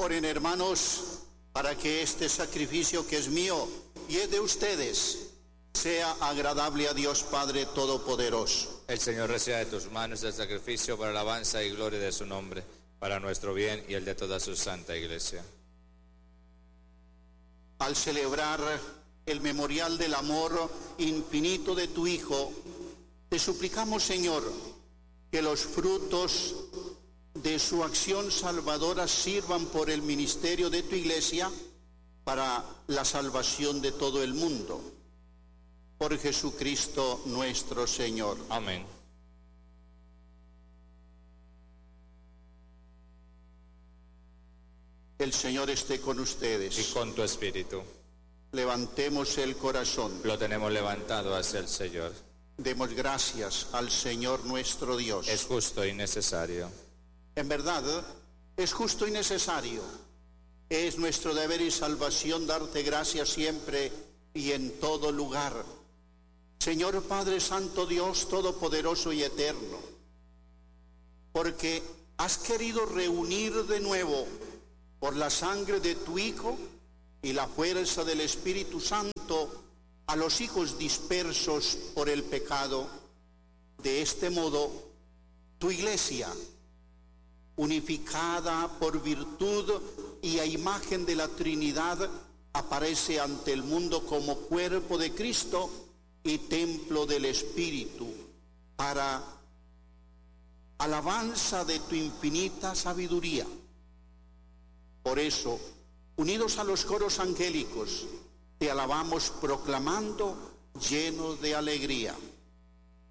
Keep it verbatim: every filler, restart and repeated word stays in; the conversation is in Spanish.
Oren, hermanos, para que este sacrificio que es mío y es de ustedes sea agradable a Dios Padre Todopoderoso. El Señor reciba de tus manos el sacrificio para alabanza y gloria de su nombre, para nuestro bien y el de toda su santa iglesia. Al celebrar el memorial del amor infinito de tu Hijo, te suplicamos, Señor, que los frutos de su acción salvadora sirvan por el ministerio de tu iglesia para la salvación de todo el mundo. Por Jesucristo nuestro Señor. Amén. El Señor esté con ustedes. Y con tu espíritu. Levantemos el corazón. Lo tenemos levantado hacia el Señor. Demos gracias al Señor nuestro Dios. Es justo y necesario. En verdad, es justo y necesario. Es nuestro deber y salvación darte gracias siempre y en todo lugar. Señor Padre Santo, Dios Todopoderoso y Eterno, porque has querido reunir de nuevo por la sangre de tu Hijo y la fuerza del Espíritu Santo a los hijos dispersos por el pecado. De este modo, tu iglesia, unificada por virtud y a imagen de la Trinidad, aparece ante el mundo como cuerpo de Cristo y templo del Espíritu, para alabanza de tu infinita sabiduría. Por eso, unidos a los coros angélicos, te alabamos proclamando llenos de alegría.